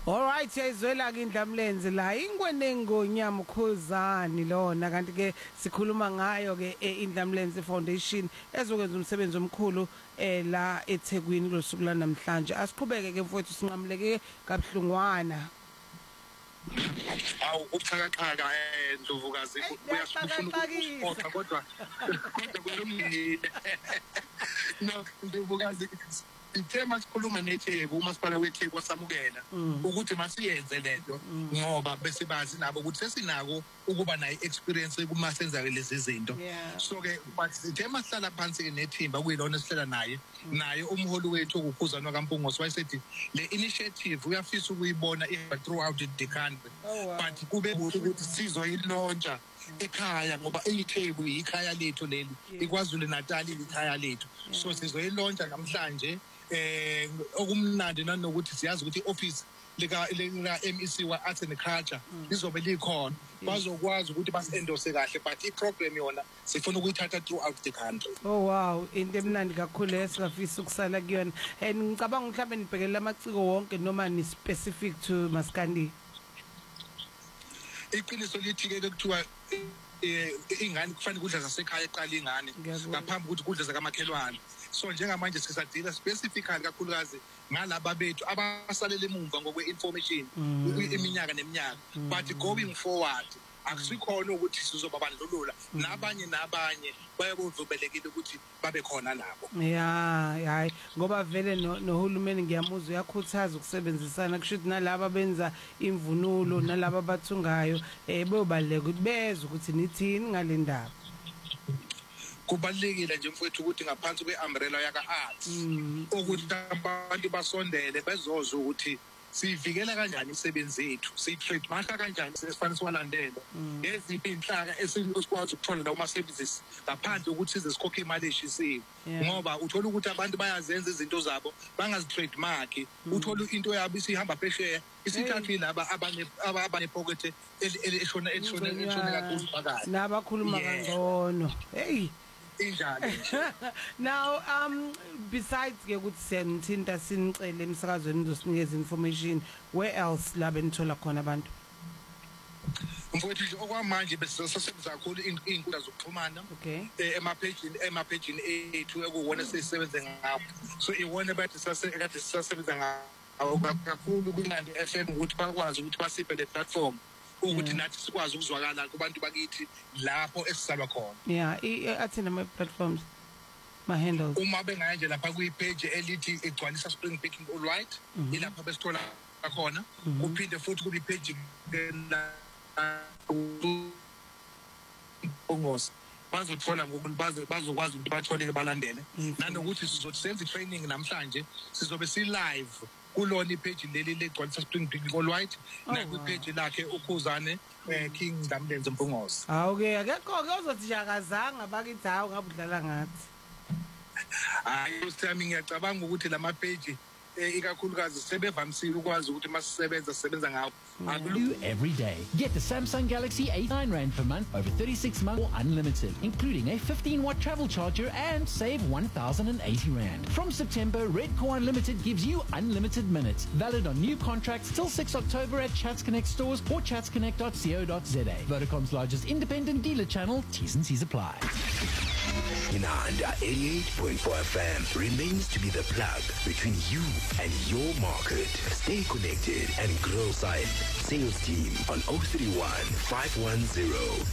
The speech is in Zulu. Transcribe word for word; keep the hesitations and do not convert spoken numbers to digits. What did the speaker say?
Alright, siyayizwela ke indlamlenze la ingwene ngonyama ukhuzani lona kanti ke sikhuluma ngayo ke indlamlenze Foundation ezokwenza umsebenzi omkhulu eh la eThekwini losuku la namhlanje. Asiqhubeke ke mfowethu sinqamleke kaBhlungwana. Awu ubuthakathaka eh Ndlovukazi uyasifuna ukuphoxa kodwa kodwa kulungile. No Ndlovukazi ithema sikhuluma neTheku umasipala weTheku wasamukela ukuthi masiyenze lento ngoba bese bazi nabo ukuthi sesinako ukuba nayo experience kuma senza lezi zinto. So ke bathi ithema sihlala phansi nethimba kuyilona sihlala naye naye umholi wethu ukukhuzana kaMpungose wayesethi le initiative uyafisa ukuyibona throughout the country but kube ukuthi sizoyilontsha ekhaya ngoba iTheku ikhaya lethu leli iKwaZulu Natal ikhaya lethu so sizoyilontsha namhlanje eh okumnandi nanokuthi siyazi ukuthi ioffice lika lika M E C wa Arts and Culture lizobe likhona bazokwazi ukuthi basi-endorse kahle but iprogram yona sifuna ukuyithatha throughout the country. Oh wow, into emnandi kakhulu esingafisa ukusala kuyona. And ngicabanga mhlawumbe nibhekelela amaciko wonke noma ni specific to Maskandi. Iqiniso lithi ke kuthiwa eh ingane kufanele kudla zasekhaya eqala ingane ngaphambi ukuthi kudla zakamakhelwane. So njengamanje sisadila specifically kakhulukazi ngalaba bethu abasalele emuva ngokwe-information iminyaka neminyaka but going forward akusikhona ukuthi sizobabandlulula nabanye nabanye bayabozobelekile ukuthi babe khona nabo. Yeah, hayi ngoba vele nohulumeni ngiyamuzwa uyakhuthaza ukusebenzisana kushuthi nalabo benza imvunulo nalabo bathungayo eh beyobaleka ukuthi bezwe ukuthi nithini ngale ndaba. Kubalekile nje mfowethu ukuthi ngaphansi kweumbrella yaka arts ukuthi abantu basondele bezozwe ukuthi sivikela kanjani isebenzi yethu sitrade mahla kanjani sesifanele siwalandele eziphi inhlaka esikwazi ukuthola lawo ma services ngaphandle ukuthi size sikhokhe imali eshisiwe ngoba uthola ukuthi abantu bayazenza izinto zabo bangazi trademark uthola into yabo isihamba phesheya isithathi laba abane abane pocket eshona eshona eshona kakhulu phakathi nabakhuluma kangcono hey injalo. Now um besides ke ukuthi senithinta sinicele emsakazweni uzosinikeza information where else la benithola khona abantu mfowethu nje okwamanje besisebenza kakhulu inkundla zokuxhumana ema page ema page ethu ekuwona sisebenza ngawo so iwona bathi sasekade sisebenza ngawo kakhulu kuNandi F M ukuthi bakwazi ukuthi basiphe le platform ukuthi nathi sikwazi ukuzwakala kubantu bakithi lapho esisalwa khona. Yeah, athina my platforms my handles uma bengaya nje lapha kwi-page elithi igcwalisa Spring Baking All Right ilapha besithola khona kuphinde futhi kuli page la Ongos bazothola ngokuthi bazokwazi ukuthi bathole balandele nanokuthi sizothi senze training namhlanje sizobe si live kulona ipage leli legcwalisa Spring Baking All Right na kwi-page lakhe ukhuzane King Ndlamlenze Mpungose. Hawu ke akekho ke uzothi jakazanga bakithi hawo ngabudlala ngathi. Hayi usithami ngiyacabanga ukuthi lama page ikakhulukazi sebevamisile ukwazi ukuthi masisebenza sisebenza ngawo. Every day. Get the Samsung Galaxy A nine rand per month over thirty-six months or unlimited, including a fifteen watt travel charger and save one thousand eighty rand. From September, Redcore Unlimited gives you unlimited minutes, valid on new contracts till sixth October at Chats Connect stores or chats connect dot co dot za. Vodacom's largest independent dealer channel, T's and C's apply. Inanda eighty-eight point four F M remains to be the plug between you and your market. Stay connected and grow silent. Sales team on oh three one, five one zero